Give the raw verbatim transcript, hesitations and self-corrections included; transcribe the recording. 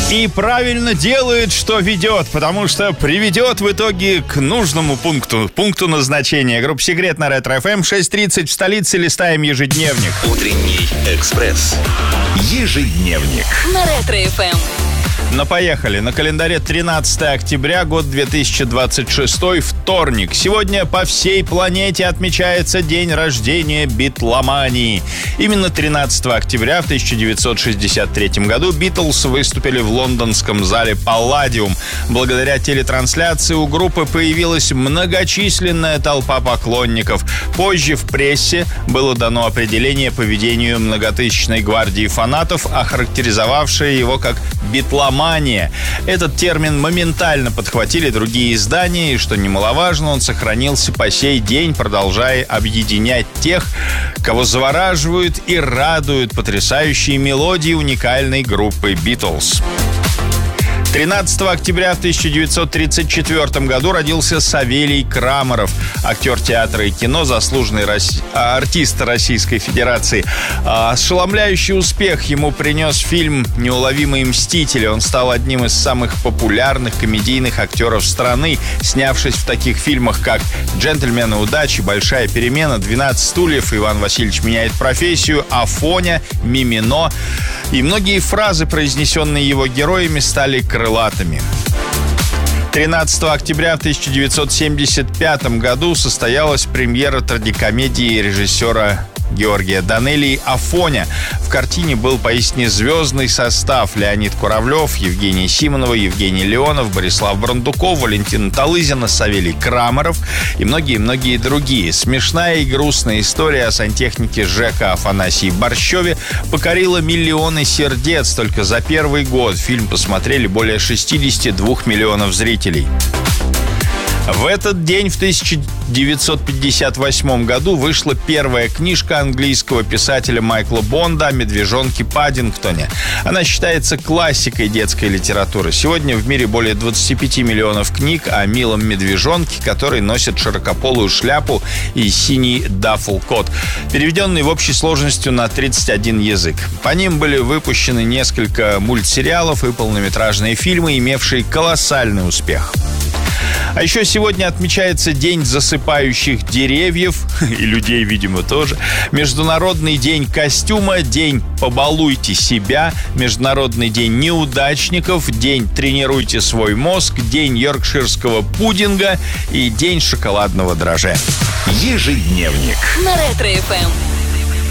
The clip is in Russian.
И правильно делает, что ведет, потому что приведет в итоге к нужному пункту, пункту назначения. Группа «Секрет» на Ретро эф эм. шесть тридцать в столице, листаем ежедневник. Утренний экспресс. Ежедневник. На Ретро эф эм. Но поехали. На календаре тринадцатое октября, год две тысячи двадцать шестой, вторник. Сегодня по всей планете отмечается день рождения битломании. Именно тринадцатого октября в тысяча девятьсот шестьдесят третьем году Битлз выступили в лондонском зале Палладиум. Благодаря телетрансляции у группы появилась многочисленная толпа поклонников. Позже в прессе было дано определение поведению многотысячной гвардии фанатов, охарактеризовавшее его как битломания. Этот термин моментально подхватили другие издания, и, что немаловажно, он сохранился по сей день, продолжая объединять тех, кого завораживают и радуют потрясающие мелодии уникальной группы «Битлз». тринадцатого октября в тысяча девятьсот тридцать четвёртом году родился Савелий Крамаров, актер театра и кино, заслуженный рос... артист Российской Федерации. Ошеломляющий успех ему принес фильм «Неуловимые мстители». Он стал одним из самых популярных комедийных актеров страны, снявшись в таких фильмах, как «Джентльмены удачи», «Большая перемена», «двенадцать стульев», «Иван Васильевич меняет профессию», «Афоня», «Мимино». И многие фразы, произнесенные его героями, стали крылатыми. тринадцатого октября в тысяча девятьсот семьдесят пятом году состоялась премьера трагикомедии режиссера Георгия Данелии «Афоня». В картине был поистине звездный состав: Леонид Куравлев, Евгения Симонова, Евгений Леонов, Борислав Брандуков, Валентина Талызина, Савелий Крамаров и многие-многие другие. Смешная и грустная история о сантехнике ЖЭКа Афанасии Борщеве покорила миллионы сердец. Только за первый год фильм посмотрели более шестьдесят два миллионов зрителей. В этот день, в тысяча девятьсот пятьдесят восьмом году, вышла первая книжка английского писателя Майкла Бонда о медвежонке Паддингтоне. Она считается классикой детской литературы. Сегодня в мире более двадцати пяти миллионов книг о милом медвежонке, который носит широкополую шляпу и синий даффл-кот, переведенный в общей сложностью на тридцать один язык. По ним были выпущены несколько мультсериалов и полнометражные фильмы, имевшие колоссальный успех. А еще сегодня отмечается День засыпающих деревьев, и людей, видимо, тоже. Международный день костюма, День «Побалуйте себя», Международный день неудачников, День «Тренируйте свой мозг», День йоркширского пудинга и День шоколадного драже. Ежедневник. На Ретро эф эм.